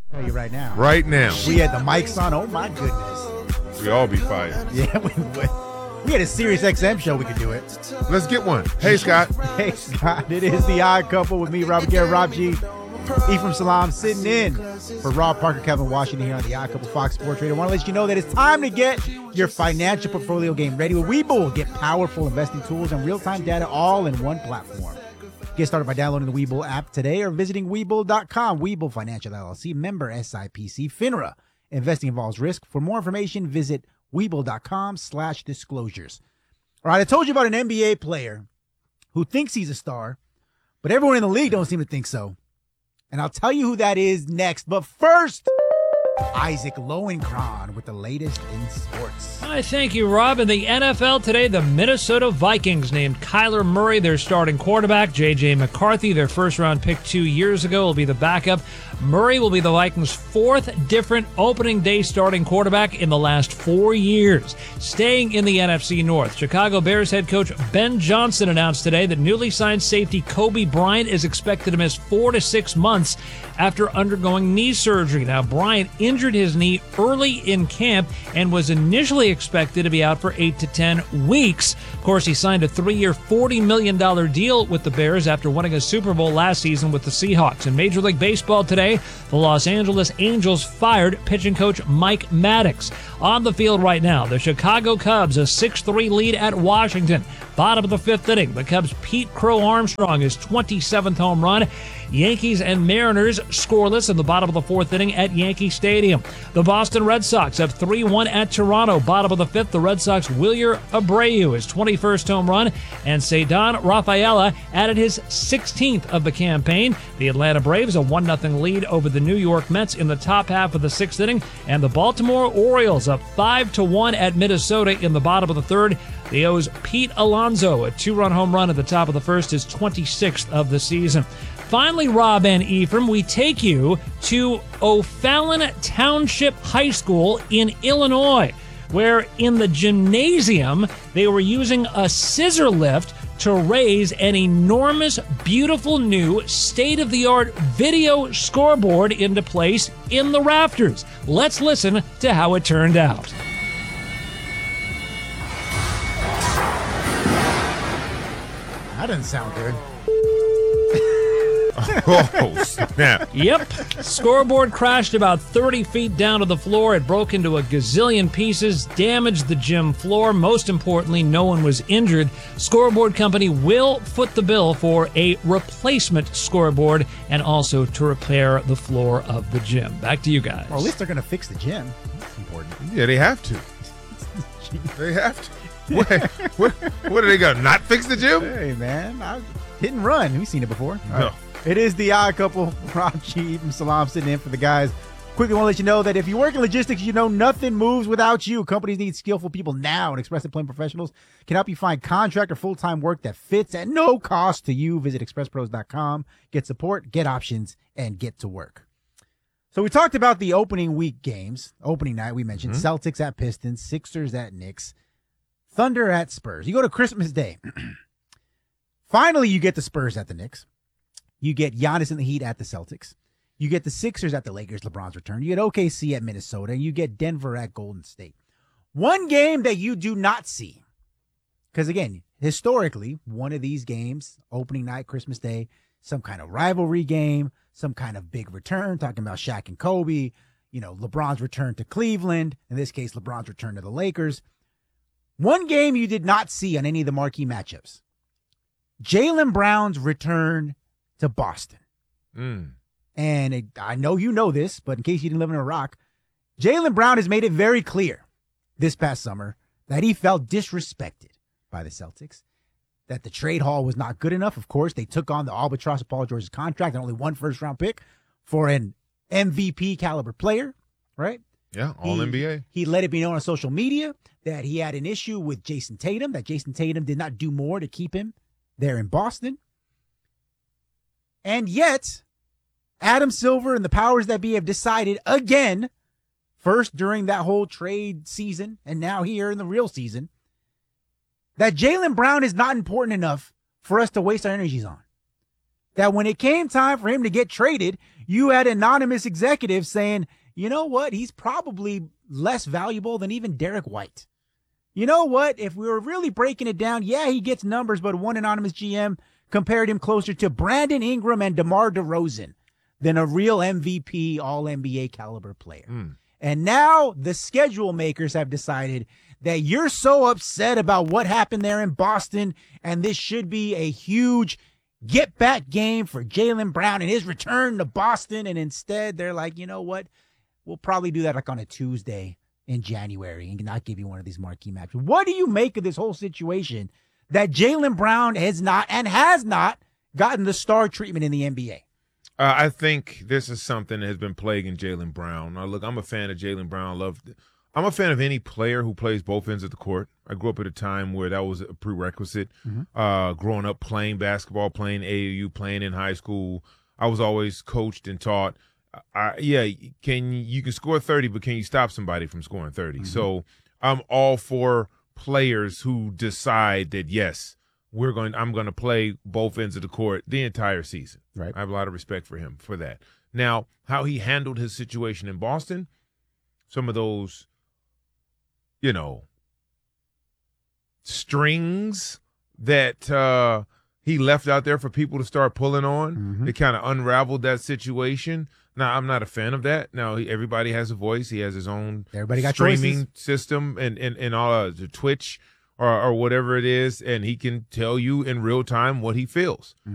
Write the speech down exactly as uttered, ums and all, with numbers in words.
Tell you right now. Right now. We had the mics on. Oh, my goodness. We all be fired. Yeah, we would. We had a Sirius X M show. We could do it. Let's get one. Hey, Scott. Hey, Scott. It is the Odd Couple with me, Robert Garrett, Rob G, Ephraim Salam, sitting in for Rob Parker, Kevin Washington here on the Odd Couple Fox Sports Radio. I want to let you know that it's time to get your financial portfolio game ready with Webull. Get powerful investing tools and real-time data all in one platform. Get started by downloading the Webull app today or visiting Webull dot com. Webull Financial L L C, member S I P C, FINRA. Investing involves risk. For more information, visit Webull dot com slash disclosures. All right, I told you about an N B A player who thinks he's a star, but everyone in the league don't seem to think so. And I'll tell you who that is next. But first, Isaac Lowenkron with the latest in sports. Hi, thank you, Rob. In the N F L today, the Minnesota Vikings named Kyler Murray their starting quarterback. J J McCarthy, their first-round pick two years ago, will be the backup. Murray will be the Vikings' fourth different opening day starting quarterback in the last four years. Staying in the N F C North, Chicago Bears head coach Ben Johnson announced today that newly signed safety Kobe Bryant is expected to miss four to six months after undergoing knee surgery. Now, Bryant injured his knee early in camp and was initially expected to be out for eight to ten weeks. Of course, he signed a three-year, forty million dollars deal with the Bears after winning a Super Bowl last season with the Seahawks. In Major League Baseball today, the Los Angeles Angels fired pitching coach Mike Maddox. On the field right now, the Chicago Cubs, a six three lead at Washington. Bottom of the fifth inning, the Cubs' Pete Crow Armstrong, his twenty-seventh home run. Yankees and Mariners scoreless in the bottom of the fourth inning at Yankee Stadium. The Boston Red Sox have three one at Toronto. Bottom of the fifth, the Red Sox' Wilyer Abreu, his twenty-first home run, and Cedar Rafaela added his sixteenth of the campaign. The Atlanta Braves a one nothing lead over the New York Mets in the top half of the sixth inning, and the Baltimore Orioles up five to one at Minnesota in the bottom of the third. The O's Pete Alonso, a two-run home run at the top of the first, his twenty-sixth of the season. Finally, Rob and Ephraim, we take you to O'Fallon Township High School in Illinois, where in the gymnasium they were using a scissor lift to raise an enormous, beautiful new state-of-the-art video scoreboard into place in the rafters. Let's listen to how it turned out. That doesn't sound good. Oh, snap. Yep. Scoreboard crashed about thirty feet down to the floor. It broke into a gazillion pieces, damaged the gym floor. Most importantly, no one was injured. Scoreboard company will foot the bill for a replacement scoreboard and also to repair the floor of the gym. Back to you guys. Well, at least they're going to fix the gym. That's important. Yeah, they have to. They have to. What, what, what are they going to not fix the gym? Hey, man. I, hit and run. We've seen it before. All No. right. It is the Odd Couple. Rob G and Salam sitting in for the guys. Quickly want to let you know that if you work in logistics, you know nothing moves without you. Companies need skillful people now, and Express Employment Professionals can help you find contract or full-time work that fits at no cost to you. Visit express pros dot com. Get support, get options, and get to work. So we talked about the opening week games. Opening night, we mentioned mm-hmm. Celtics at Pistons, Sixers at Knicks, Thunder at Spurs. You go to Christmas Day. Finally, you get the Spurs at the Knicks. You get Giannis and the Heat at the Celtics. You get the Sixers at the Lakers, LeBron's return. You get O K C at Minnesota. And you get Denver at Golden State. One game that you do not see, because again, historically, one of these games, opening night, Christmas Day, some kind of rivalry game, some kind of big return, talking about Shaq and Kobe, you know, LeBron's return to Cleveland, in this case, LeBron's return to the Lakers. One game you did not see on any of the marquee matchups, Jaylen Brown's return to Boston. Mm. And it, I know you know this, but in case you didn't live in Iraq, Jaylen Brown has made it very clear this past summer that he felt disrespected by the Celtics, that the trade haul was not good enough. Of course, they took on the albatross of Paul George's contract and only one first-round pick for an M V P caliber player, right? Yeah, all he, N B A. He let it be known on social media that he had an issue with Jason Tatum, that Jason Tatum did not do more to keep him there in Boston. And yet, Adam Silver and the powers that be have decided again, first during that whole trade season and now here in the real season, that Jaylen Brown is not important enough for us to waste our energies on. that when it came time for him to get traded, you had anonymous executives saying, you know what, he's probably less valuable than even Derek White. You know what, if we were really breaking it down, yeah, he gets numbers, but one anonymous G M compared him closer to Brandon Ingram and DeMar DeRozan than a real M V P, all N B A caliber player. Mm. And now the schedule makers have decided that you're so upset about what happened there in Boston, and this should be a huge get-back game for Jaylen Brown and his return to Boston. And instead, they're like, you know what? We'll probably do that like on a Tuesday in January and not give you one of these marquee matches. What do you make of this whole situation that Jaylen Brown has not and has not gotten the star treatment in the N B A? Uh, I think this is something that has been plaguing Jaylen Brown. Now, look, I'm a fan of Jaylen Brown. I love, I'm a fan of any player who plays both ends of the court. I grew up at a time where that was a prerequisite. Mm-hmm. Uh, growing up playing basketball, playing A A U, playing in high school, I was always coached and taught. I, yeah, can you can score thirty, but can you stop somebody from scoring thirty? Mm-hmm. So I'm all for players who decide that yes, we're going. I'm going to play both ends of the court the entire season. Right. I have a lot of respect for him for that. Now, how he handled his situation in Boston, some of those, you know, strings that uh, he left out there for people to start pulling on, mm-hmm. it kind of unraveled that situation. Now, I'm not a fan of that. Now, he, everybody has a voice. He has his own everybody got streaming choices. system and, and, and all uh, the Twitch or, or whatever it is, and he can tell you in real time what he feels.